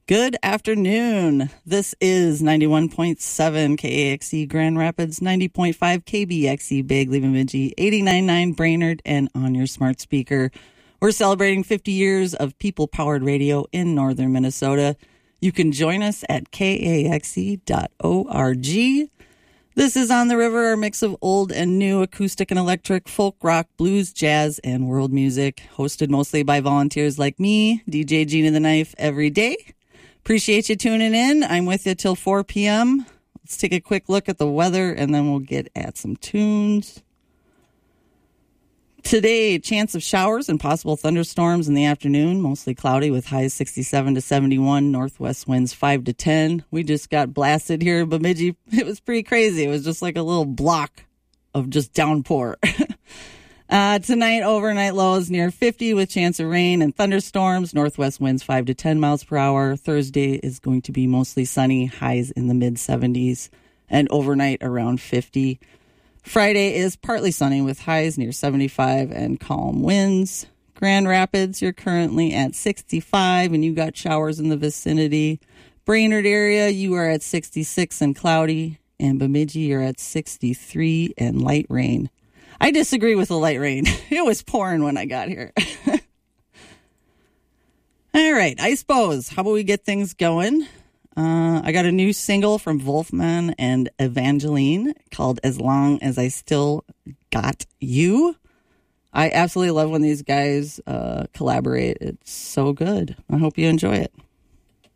Good afternoon. This is 91.7 KAXE Grand Rapids, 90.5 KBXE Bagley Bemidji, 89.9 Brainerd, and on your smart speaker. We're celebrating 50 years of people-powered radio in northern Minnesota. You can join us at kaxe.org. This is On the River, our mix of old and new acoustic and electric, folk, rock, blues, jazz, and world music, hosted mostly by volunteers like me, DJ Gina the Knife, every day. Appreciate you tuning in. I'm with you till 4 p.m. Let's take a quick look at the weather, and then we'll get at some tunes. Today, chance of showers and possible thunderstorms in the afternoon. Mostly cloudy with highs 67 to 71. Northwest winds 5 to 10. We just got blasted here in Bemidji. It was pretty crazy. It was just like a little block of just downpour. Tonight, overnight lows near 50 with chance of rain and thunderstorms. Northwest winds 5 to 10 miles per hour. Thursday is going to be mostly sunny, highs in the mid-70s, and overnight around 50. Friday is partly sunny with highs near 75 and calm winds. Grand Rapids, you're currently at 65, and you got showers in the vicinity. Brainerd area, you are at 66 and cloudy. And Bemidji, you're at 63 and light rain. I disagree with the light rain. It was pouring when I got here. All right, I suppose. How about we get things going? I got a new single from Wolfman and Evangeline called As Long As I Still Got You. I absolutely love when these guys collaborate. It's so good. I hope you enjoy it.